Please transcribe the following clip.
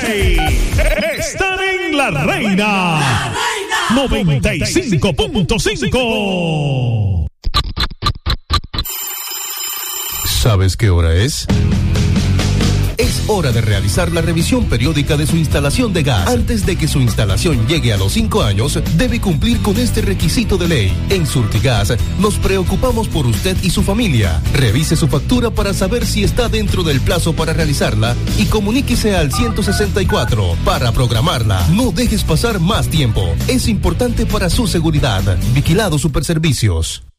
Play. Están en La Reina. 95.5. ¿Sabes qué hora es? Es hora de realizar la revisión periódica de su instalación de gas. Antes de que su instalación llegue a los 5 años, debe cumplir con este requisito de ley. En Surtigas nos preocupamos por usted y su familia. Revise su factura para saber si está dentro del plazo para realizarla y comuníquese al 164 para programarla. No dejes pasar más tiempo. Es importante para su seguridad. Vigilado Superservicios.